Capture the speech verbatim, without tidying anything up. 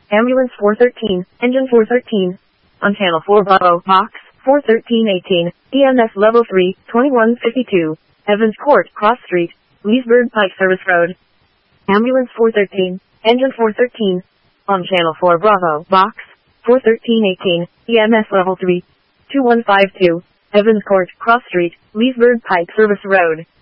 Ambulance four thirteen, Engine four thirteen. On Channel four Bravo, Box four thirteen eighteen, E M S Level three, twenty-one fifty-two, Evans Court, Cross Street, Leesburg Pike Service Road. Ambulance four thirteen, Engine four thirteen. On Channel four Bravo, Box four thirteen eighteen, E M S Level three, two one five two, Evans Court, Cross Street, Leesburg Pike Service Road.